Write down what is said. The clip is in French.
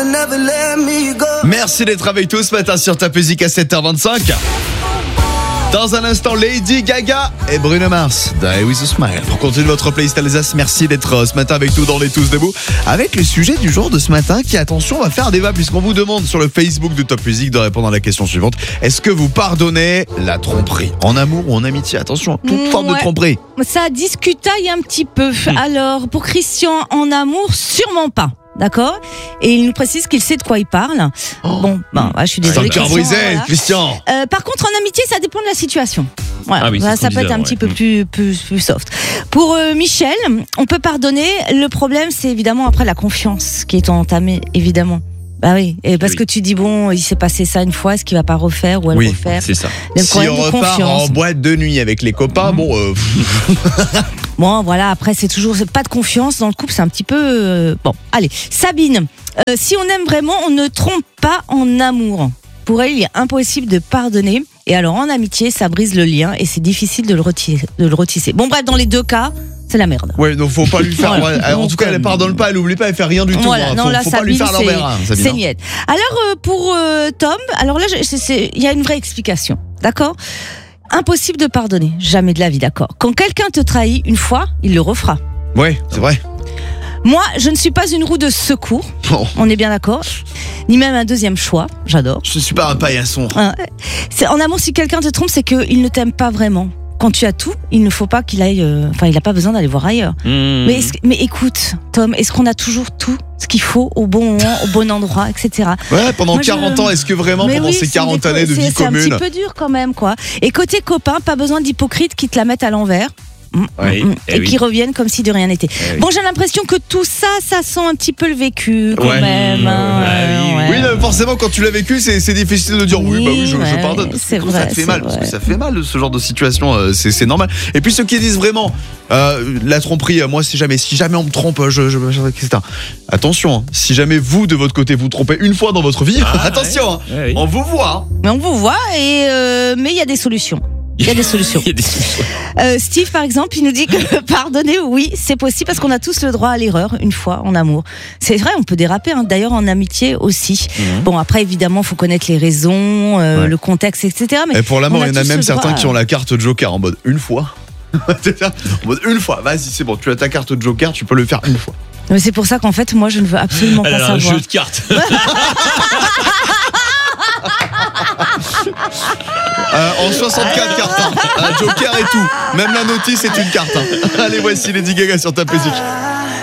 Merci d'être avec tous ce matin sur Top Music à 7h25. Dans un instant, Lady Gaga et Bruno Mars, Die With A Smile. Pour continuer votre playlist Alsace, merci d'être ce matin avec nous dans Les Tous Debout. Avec le sujet du jour de ce matin qui, attention, va faire débat puisqu'on vous demande sur le Facebook de Top Music de répondre à la question suivante. Est-ce que vous pardonnez la tromperie en amour ou en amitié? Attention, toute forme de tromperie. Ça discutaille un petit peu. Alors, pour Christian, en amour, sûrement pas. D'accord. Et il nous précise qu'il sait de quoi il parle. Je suis désolée. C'est un cœur brisé, Christian. Par contre, en amitié, ça dépend de la situation. Voilà. Ah oui, ça peut être un petit peu plus soft. Pour Michel, on peut pardonner. Le problème, c'est évidemment après la confiance qui est entamée, évidemment. Bah oui, et parce que tu dis il s'est passé ça une fois, est-ce qu'il va pas refaire ou elle refaire? C'est ça. Si on repart en boîte de nuit avec les copains, Bon, voilà, après c'est pas de confiance dans le couple, c'est un petit peu allez, Sabine, si on aime vraiment, on ne trompe pas en amour. Pour elle, il est impossible de pardonner. Et alors en amitié, ça brise le lien et c'est difficile de le retisser. Bon bref, dans les deux cas, c'est la merde. Ouais, donc faut pas lui faire. En tout cas, elle pardonne pas, elle oublie pas, elle fait rien du tout. Voilà, non, là, faut pas lui faire l'envers. C'est niette. Alors pour Tom, alors là, il y a une vraie explication, d'accord? Impossible de pardonner, jamais de la vie, d'accord? Quand quelqu'un te trahit une fois, il le refera. Ouais, c'est vrai. Moi, je ne suis pas une roue de secours. On est bien d'accord. Ni même un deuxième choix. J'adore. Je suis pas un paillasson. En amour, si quelqu'un te trompe, c'est qu'il ne t'aime pas vraiment. Quand tu as tout, il ne faut pas qu'il aille. Il n'a pas besoin d'aller voir ailleurs. Mais écoute, Tom, est-ce qu'on a toujours tout ce qu'il faut au bon moment, au bon endroit, etc. Ouais, pendant 40 ans, est-ce que vraiment pendant ces 40 années de vie commune, c'est un petit peu dur quand même, quoi. Et côté copain, pas besoin d'hypocrites qui te la mettent à l'envers. Qui reviennent comme si de rien n'était. Bon, j'ai l'impression que tout ça sent un petit peu le vécu quand même. Oui, forcément, quand tu l'as vécu, c'est difficile de dire je pardonne. C'est vrai, ça te fait mal, parce que ça fait mal ce genre de situation, c'est normal. Et puis ceux qui disent vraiment la tromperie, moi si jamais on me trompe, etc. Attention, si jamais vous de votre côté vous trompez une fois dans votre vie, attention, on vous voit. Mais on vous voit mais il y a des solutions. Il y a des solutions. Steve, par exemple, il nous dit que pardonner, oui, c'est possible parce qu'on a tous le droit à l'erreur une fois en amour. C'est vrai, on peut déraper, d'ailleurs en amitié aussi. Bon, après, évidemment, il faut connaître les raisons, le contexte, etc. Mais et pour l'amour, il y en a même certains qui ont la carte Joker en mode une fois. En mode une fois, vas-y, c'est bon, tu as ta carte Joker, tu peux le faire une fois. Mais c'est pour ça qu'en fait, moi, je ne veux absolument pas savoir. Un jeu de cartes. En 64 cartes, un Joker et tout. Même la notice est une carte. Allez, voici Lady Gaga sur Top Music.